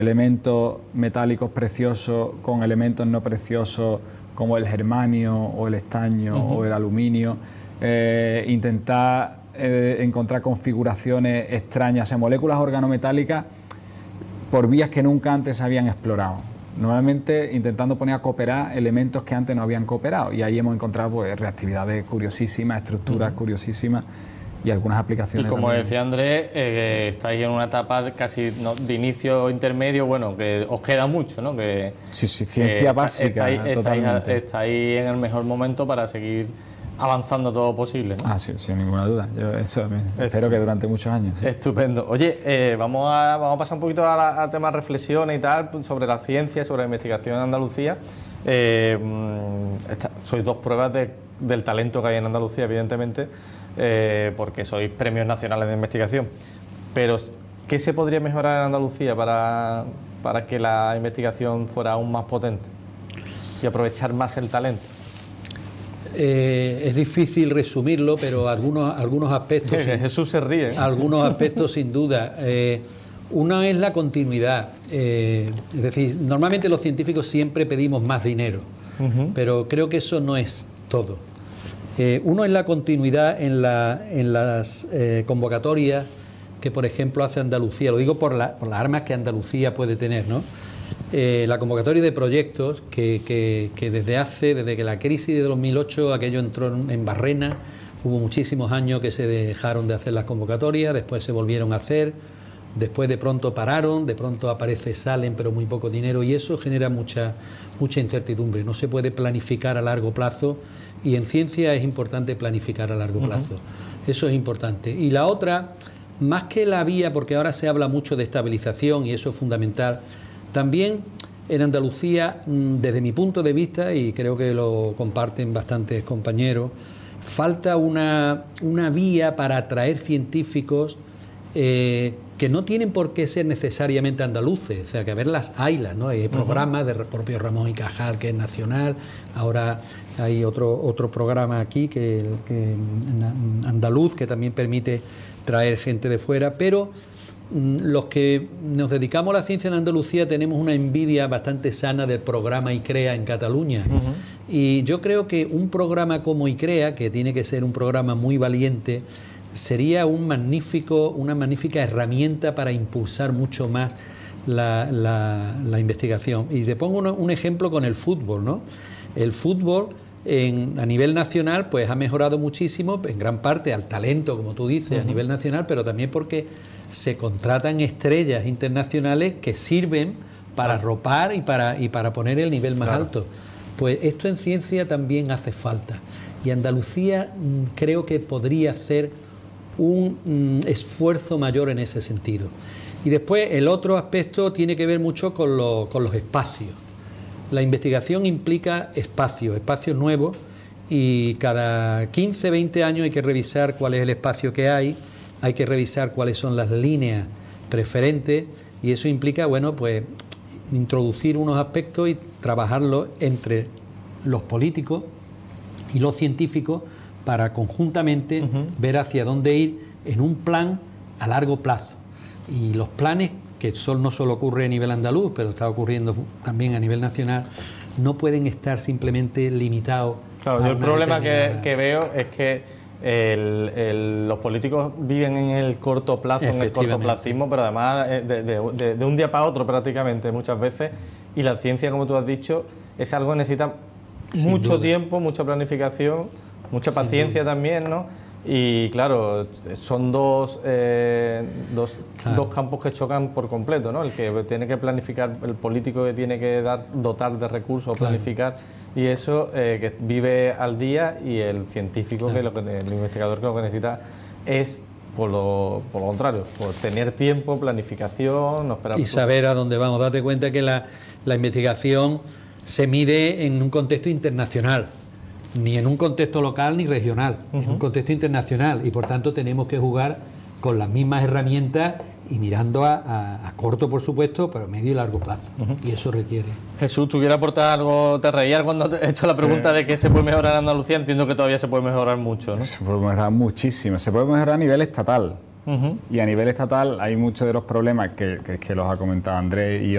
elementos metálicos preciosos con elementos no preciosos como el germanio o el estaño o el aluminio, intentar encontrar configuraciones extrañas en moléculas organometálicas por vías que nunca antes se habían explorado. Normalmente intentando poner a cooperar elementos que antes no habían cooperado, y ahí hemos encontrado pues, reactividades curiosísimas, estructuras curiosísimas y algunas aplicaciones. Y como también. decía Andrés, estáis en una etapa casi de inicio intermedio, bueno, que os queda mucho, ¿no? Que, sí, ciencia básica. Estáis en el mejor momento para seguir avanzando todo posible, ¿no? Sin ninguna duda. Espero que durante muchos años. ¿Sí? Estupendo. Oye, vamos a pasar un poquito al tema de reflexiones y tal, sobre la ciencia, sobre la investigación en Andalucía. Sois dos pruebas del talento que hay en Andalucía, evidentemente, porque sois premios nacionales de investigación. Pero, ¿qué se podría mejorar en Andalucía para que la investigación fuera aún más potente y aprovechar más el talento? Es difícil resumirlo, pero algunos aspectos... Jesús se ríe. Algunos aspectos sin duda. Uno es la continuidad. Es decir, normalmente los científicos siempre pedimos más dinero, pero creo que eso no es todo. Uno es la continuidad en las convocatorias que, por ejemplo, hace Andalucía. Lo digo por las armas que Andalucía puede tener, ¿no? La convocatoria de proyectos que desde que la crisis de 2008 aquello entró en barrena, hubo muchísimos años que se dejaron de hacer las convocatorias, después se volvieron a hacer, después de pronto pararon, de pronto salen pero muy poco dinero, y eso genera mucha incertidumbre. No se puede planificar a largo plazo, y en ciencia es importante planificar a largo plazo. Eso es importante. Y la otra, más que la vía, porque ahora se habla mucho de estabilización y eso es fundamental, también en Andalucía, desde mi punto de vista, y creo que lo comparten bastantes compañeros, falta una vía para atraer científicos que no tienen por qué ser necesariamente andaluces, o sea, que a ver las haylas, ¿no? Hay programas del propio Ramón y Cajal, que es nacional, ahora hay otro programa aquí que andaluz, que también permite traer gente de fuera, pero los que nos dedicamos a la ciencia en Andalucía tenemos una envidia bastante sana del programa ICREA en Cataluña. Y yo creo que un programa como ICREA, que tiene que ser un programa muy valiente, sería una magnífica herramienta para impulsar mucho más la investigación. Y te pongo un ejemplo con el fútbol, ¿no? El fútbol a nivel nacional pues ha mejorado muchísimo, en gran parte al talento, como tú dices, a nivel nacional, pero también porque se contratan estrellas internacionales que sirven para arropar y para poner el nivel más alto. Pues esto en ciencia también hace falta. Y Andalucía creo que podría hacer un esfuerzo mayor en ese sentido. Y después el otro aspecto tiene que ver mucho con los espacios. La investigación implica espacios nuevos, y cada 15, 20 años hay que revisar cuál es el espacio que hay que revisar cuáles son las líneas preferentes, y eso implica, bueno, pues introducir unos aspectos y trabajarlos entre los políticos y los científicos para conjuntamente ver hacia dónde ir en un plan a largo plazo. Y los planes, que no solo ocurre a nivel andaluz, pero está ocurriendo también a nivel nacional, no pueden estar simplemente limitados. Claro, yo el problema que veo es que los políticos viven en el corto plazo, en el cortoplacismo, pero además de un día para otro prácticamente muchas veces, y la ciencia, como tú has dicho, es algo que necesita mucho tiempo, mucha planificación, mucha paciencia también, ¿no? Y claro, son dos campos que chocan por completo, ¿no? El que tiene que planificar, el político que tiene que dotar de recursos, planificar, y eso que vive al día, y el científico, el investigador, que lo que necesita es por lo contrario, por tener tiempo, planificación, no esperar. Y saber a dónde vamos. Date cuenta que la investigación se mide en un contexto internacional, ni en un contexto local ni regional, en un contexto internacional, y por tanto tenemos que jugar con las mismas herramientas y mirando a corto, por supuesto, pero a medio y largo plazo. Y eso requiere. Jesús, ¿tú quieres aportar algo? Te reías cuando te he hecho la pregunta de qué se puede mejorar en Andalucía. Entiendo que todavía se puede mejorar mucho, ¿no? Se puede mejorar muchísimo. Se puede mejorar a nivel estatal. Y a nivel estatal hay muchos de los problemas que los ha comentado Andrés y